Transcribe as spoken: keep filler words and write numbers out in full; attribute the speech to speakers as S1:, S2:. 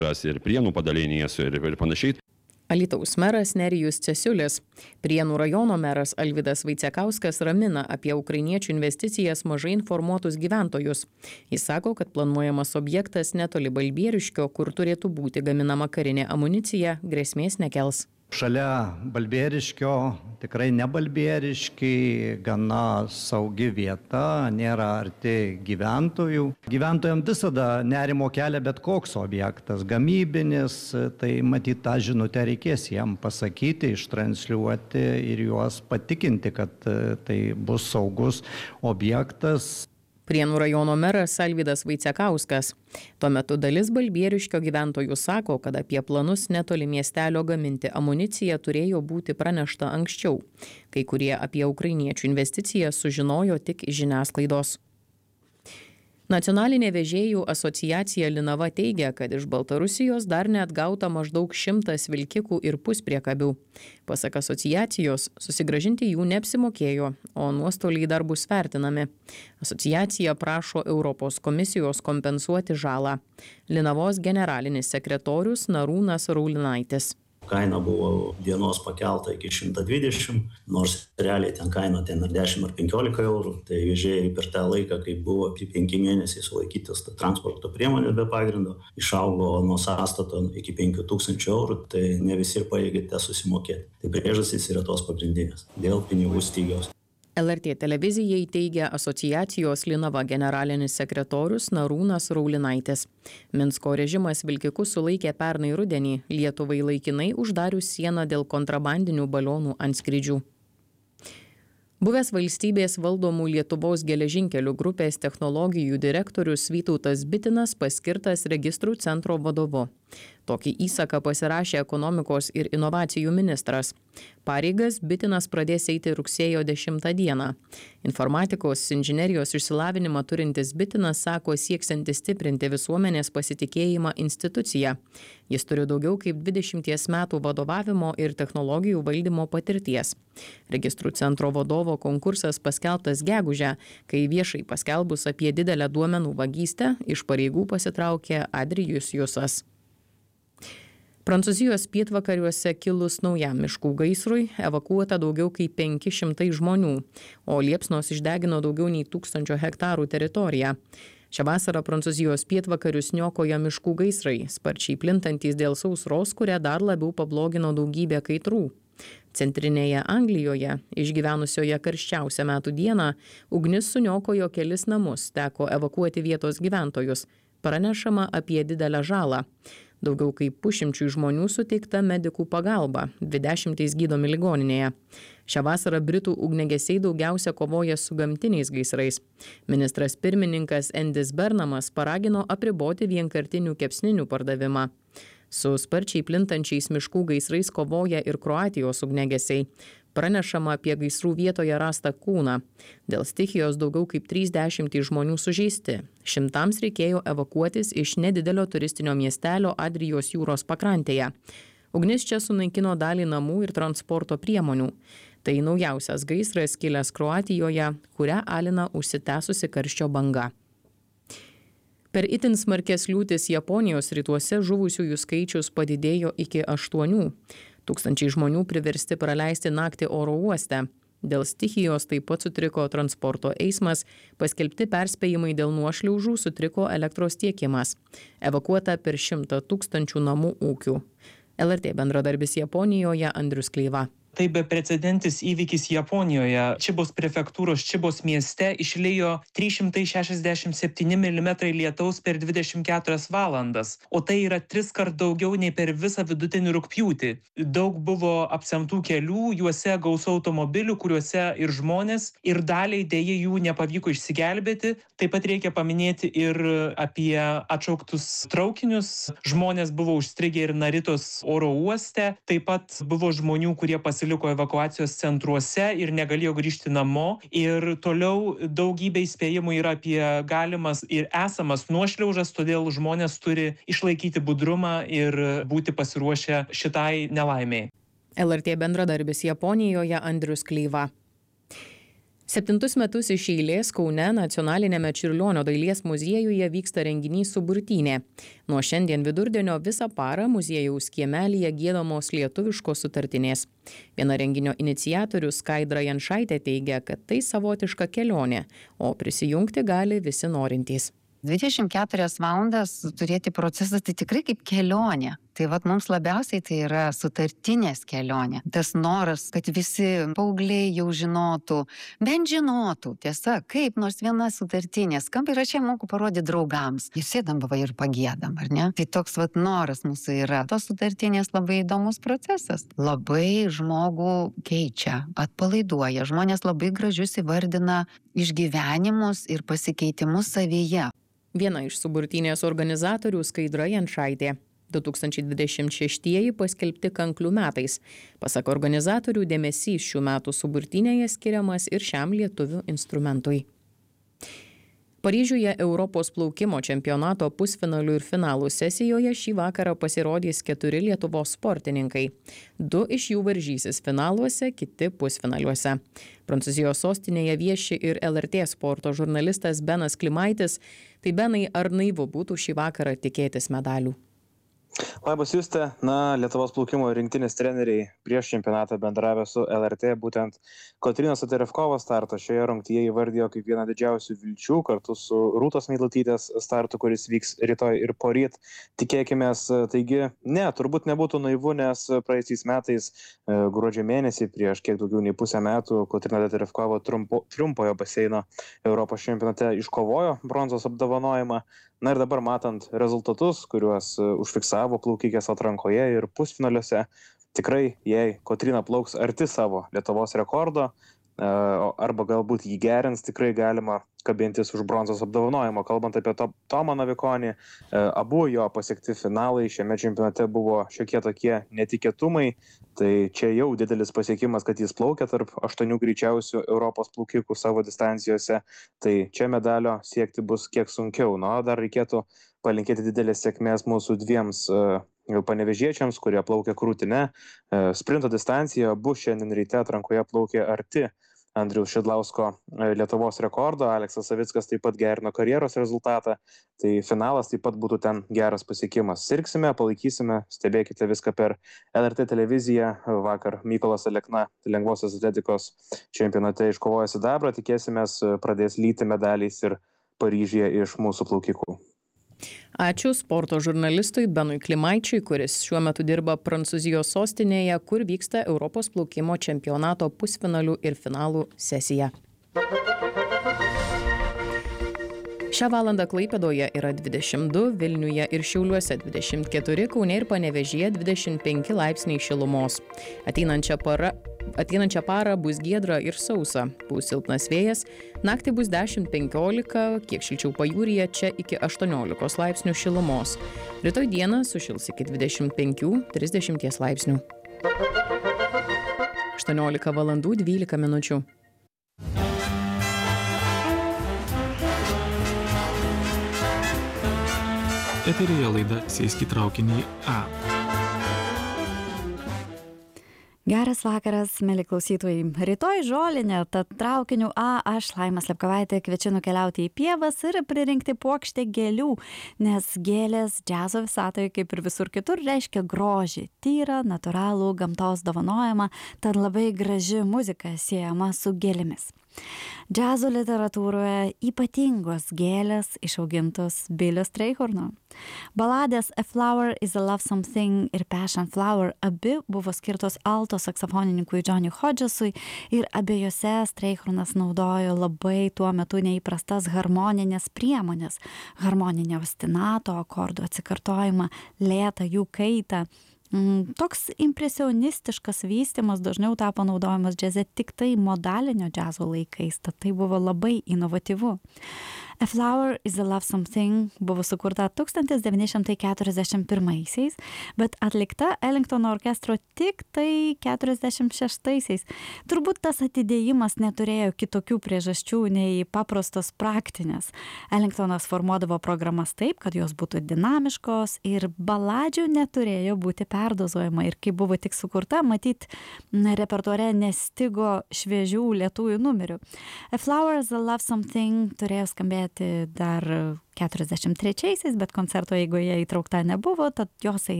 S1: ir Prienų padalinyje ir, ir panašiai.
S2: Alytaus meras Nerijus Cesiulis. Prienų rajono meras Alvydas Vaicekauskas ramina apie ukrainiečių investicijas mažai informuotus gyventojus. Jis sako, kad planuojamas objektas netoli Balbieriškio, kur turėtų būti gaminama karinė amunicija, grėsmės nekels.
S3: Šalia Balbieriškio, tikrai ne Balbieriškiai, gana saugi vieta, nėra arti gyventojų. Gyventojams visada nerimo kelia bet koks objektas, gamybinis, tai matyt tą žinutę reikės jam pasakyti, ištransliuoti ir juos patikinti, kad tai bus saugus objektas.
S2: Prienų rajono meras Alvydas Vaicekauskas. Tuo metu dalis Balbieriškio gyventojų sako, kad apie planus netoli miestelio gaminti amuniciją turėjo būti pranešta anksčiau. Kai kurie apie ukrainiečių investiciją sužinojo tik iš žiniasklaidos. Nacionalinė vežėjų asociacija Linava teigia, kad iš Baltarusijos dar neatgauta maždaug šimtas vilkikų ir puspriekabių. Pasak asociacijos, susigrąžinti jų neapsimokėjo, o nuostoliai dar bus vertinami. Asociacija prašo Europos komisijos kompensuoti žalą. Linavos generalinis sekretorius Narūnas Raulinaitis.
S4: Kaina buvo dienos pakelta iki šimto dvidešimt, nors realiai ten kaina ten ar dešimt ar penkiolika eurų. Tai vežėjai per tą laiką, kai buvo penki mėnesiai sulaikytas transporto priemonės be pagrindo, išaugo nuo sąstato iki penkių tūkstančių eurų, tai ne visi ir pajėgė tą susimokėti. Tai priežastys yra tos pagrindinės dėl pinigų stygiaus.
S2: L R T televizijai teigia asociacijos Linava generalinis sekretorius Narūnas Raulinaitis. Minsko režimas vilkikus sulaikė pernai rudenį, Lietuvai laikinai uždarius sieną dėl kontrabandinių balionų antskrydžių. Buvęs valstybės valdomų Lietuvos geležinkelių grupės technologijų direktorius Vytautas Bitinas paskirtas registrų centro vadovu. Tokį įsaką pasirašė ekonomikos ir inovacijų ministras. Pareigas Bitinas pradės eiti rugsėjo dešimtą dieną. Informatikos inžinerijos išsilavinimą turintis Bitinas sako sieksiantis stiprinti visuomenės pasitikėjimą instituciją. Jis turi daugiau kaip dvidešimties metų vadovavimo ir technologijų valdymo patirties. Registrų centro vadovo konkursas paskelbtas gegužę, kai viešai paskelbus apie didelę duomenų vagystę iš pareigų pasitraukė Adrijus Jusas. Prancūzijos pietvakariuose kilus naujam miškų gaisrui evakuota daugiau kaip penki šimtai žmonių, o liepsnos išdegino daugiau nei tūkstančio hektarų teritoriją. Šią vasarą Prancūzijos pietvakarius niokoja miškų gaisrai, sparčiai plintantys dėl sausros, kurią dar labiau pablogino daugybė kaitrų. Centrinėje Anglijoje, išgyvenusioje karščiausią metų dieną, ugnis suniokojo kelis namus, teko evakuoti vietos gyventojus. Pranešama apie didelę žalą. Daugiau kaip pusšimčiui žmonių suteikta medikų pagalba, dvidešimtys gydomi ligoninėje. Šią vasarą britų ugniagesiai daugiausia kovoja su gamtiniais gaisrais. Ministras pirmininkas Endis Bernamas paragino apriboti vienkartinių kepsninių pardavimą. Su sparčiai plintančiais miškų gaisrais kovoja ir Kroatijos ugniagesiai. Pranešama apie gaisrų vietoje rastą kūną. Dėl stichijos daugiau kaip trisdešimt žmonių sužeisti. Šimtams reikėjo evakuotis iš nedidelio turistinio miestelio Adrijos jūros pakrantėje. Ugnis čia sunaikino dalį namų ir transporto priemonių. Tai naujausias gaisras kilęs Kroatijoje, kurią alina užsitęsusi karščio banga. Per itin smarkias liūtis Japonijos rytuose žuvusiųjų skaičius padidėjo iki aštuonių. Tūkstančiai žmonių priversti praleisti naktį oro uoste. Dėl stichijos taip pat sutriko transporto eismas, paskelbti perspėjimai dėl nuošliaužų, sutriko elektros tiekimas. Evakuota per šimtą tūkstančių namų ūkių. L R T bendradarbis Japonijoje Andrius Kleiva.
S5: Tai beprecedentis įvykis Japonijoje. Čibos prefektūros Čibos mieste išliejo trys šimtai šešiasdešimt septyni milimetrai lietaus per dvidešimt keturias valandas, o tai yra tris kart daugiau nei per visą vidutinį rugpjūtį. Daug buvo apsemtų kelių, juose gausu automobilių, kuriuose ir žmonės, ir daliai dėja jų nepavyko išsigelbėti. Taip pat reikia paminėti ir apie atšauktus traukinius. Žmonės buvo užstrigę ir Naritos oro uoste. Taip pat buvo žmonių, kurie pasirinko pasiliko evakuacijos centruose ir negalėjo grįžti namo. Ir toliau daugybė įspėjimų yra apie galimas ir esamas nuošliaužas, todėl žmonės turi išlaikyti budrumą ir būti pasiruošę šitai nelaimėjai.
S2: L R T bendradarbis Japonijoje Andrius Kleiva. Septintus metus iš eilės Kaune nacionalinėme Čiurlionio dailės muziejuje vyksta renginys Suburtynė. Nuo šiandien vidurdienio visą parą muziejaus kiemelyje giedamos lietuviškos sutartinės. Viena renginio iniciatorių Skaidra Janšaitė teigia, kad tai savotiška kelionė, o prisijungti gali visi norintys.
S6: dvidešimt keturias valandas turėti procesą tai tikrai kaip kelionė. Tai vat mums labiausiai tai yra sutartinės kelionė. Tas noras, kad visi paaugliai jau žinotų, bent žinotų, tiesa, kaip nors viena sutartinė skamba ir aš ją moku parodyti draugams. Ir sėdam va ir pagėdam, ar ne? Tai toks vat noras mūsų yra. Tos sutartinės labai įdomus procesas. Labai žmogų keičia, atpalaiduoja. Žmonės labai gražius įvardina išgyvenimus ir pasikeitimus savyje.
S2: Viena iš suburtynės organizatorių Skaidra Janšaitė. du tūkstančiai dvidešimt šeštieji paskelbti kanklių metais. Pasak organizatorių, dėmesys šių metų suburtynėje skiriamas ir šiam lietuvių instrumentui. Paryžiuje Europos plaukimo čempionato pusfinalių ir finalų sesijoje šį vakarą pasirodys keturi Lietuvos sportininkai. Du iš jų varžysis finaluose, kiti pusfinaliuose. Prancūzijos sostinėje vieši ir L R T sporto žurnalistas Benas Klimaitis. Tai Benai, ar naivu būtų šį vakarą tikėtis medalių?
S7: Labas Juste, na, Lietuvos plaukimo rinktinės treneriai prieš čempionatą bendravę su L R T, būtent Kotrynos Oterevkovos starto šioje rungtyje įvardijo kaip vieną didžiausių vilčių kartu su Rūtos Meilutytės startu, kuris vyks rytoj ir poryt. Tikėkimės, taigi, ne, turbūt nebūtų naivu, nes praeisiais metais gruodžio mėnesį, prieš kiek daugiau nei pusę metų, Kotryna Oterevkova trumpo, trumpojo baseino Europos čempionate iškovojo bronzos apdovanojimą. Na ir dabar matant rezultatus, kuriuos užfiksavo plaukikės atrankoje ir pusfinaliuose, tikrai jei Kotryna plauks arti savo Lietuvos rekordo, arba galbūt jį gerins, tikrai galima kabintis už bronzos apdovanojimo. Kalbant apie to, Tomą Navikonį, abu jo pasiekti finalai šiame čempionate buvo šiokie tokie netikėtumai. Tai čia jau didelis pasiekimas, kad jis plaukia tarp aštuonių greičiausių Europos plaukikų savo distancijose. Tai čia medalio siekti bus kiek sunkiau. Na, dar reikėtų palinkėti didelės sėkmės mūsų dviems panevėžiečiams, kurie plaukia krūtine. Sprinto distancijoje abu šiandien ryte atrankoje plaukė arti Andriaus Šidlausko Lietuvos rekordo. Aleksas Savickas taip pat gerino karjeros rezultatą. Tai finalas taip pat būtų ten geras pasiekimas. Sirgsime, palaikysime, stebėkite viską per L R T televiziją. Vakar Mykolas Alekna lengvosios atletikos čempionate iškovojo sidabrą. Tikėsimės pradės lyti medaliais ir Paryžiuje iš mūsų plaukikų.
S2: Ačiū sporto žurnalistui Benui Klimaičiui, kuris šiuo metu dirba Prancūzijos sostinėje, kur vyksta Europos plaukimo čempionato pusfinalių ir finalų sesija. Šią valandą Klaipėdoje yra dvidešimt du, Vilniuje ir Šiauliuose dvidešimt keturi, Kaune ir Panevėžyje dvidešimt penki laipsniai šilumos. Ateinančią parą, ateinančią parą bus giedra ir sausa, pūs silpnas vėjas, naktį bus dešimt penkiolika, kiek šilčiau pajūryje, čia iki aštuoniolikos laipsnių šilumos. Rytoj dieną sušils iki dvidešimt penkių trisdešimt laipsnių. aštuoniolika valandų dvylika minučių.
S8: Eteryje laida Sėsk į traukinį A.
S9: Geras vakaras, mėly klausytojai. Rytoj žolinė, tad traukiniu A aš, Laima Slepkovaitė, kviečiu nukeliauti į pievas ir pririnkti puokštę gėlių, nes gėlės džiazo visatoje, kaip ir visur kitur, reiškia grožį, tyrą, natūralų gamtos dovanojimą, tad labai graži muzika siejama su gėlėmis. Džiazo literatūroje ypatingos gėlės išaugintos Bilio Strayhorno. Baladės A Flower is a Lovesome Thing ir Passion Flower abi buvo skirtos alto saksofonininkui Johnny Hodgesui ir abiejose Strayhornas naudojo labai tuo metu neįprastas harmoninės priemonės, harmoninę ostinato, akordų atsikartojimą, lėtą jų kaitą. Toks impresionistiškas vystymas dažniau tapo naudojamas džiaze tik tai modalinio džiazo laikais, tad tai buvo labai inovatyvu. A Flower is a Lovesome Thing buvo sukurta tūkstantis devyni šimtai keturiasdešimt pirmaisiais, bet atlikta Ellingtono orkestro tik tai keturiasdešimt šeštaisiais. Turbūt tas atidėjimas neturėjo kitokių priežasčių nei paprastos praktinės. Ellingtonas formuodavo programas taip, kad jos būtų dinamiškos ir baladžių neturėjo būti perdozuojama. Ir kai buvo tik sukurta, matyt, repertuare nestigo šviežių lėtųjų numerių. A Flower is a Lovesome Thing turėjo skambėti dar keturiasdešimt trečiaisiais, bet koncerto eigoje įtraukta nebuvo, tad jos